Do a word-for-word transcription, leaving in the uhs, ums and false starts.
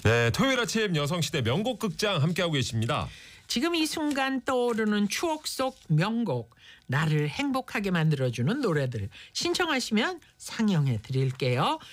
네, 토요일 아침 여성시대 명곡 극장 함께하고 계십니다. 지금 이 순간 떠오르는 추억 속 명곡, 나를 행복하게 만들어주는 노래들 신청하시면 상영해 드릴게요.